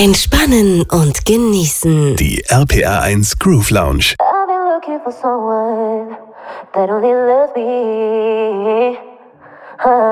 Entspannen und genießen. Die RPR1 Groove Lounge. I've been looking for someone that only loves me.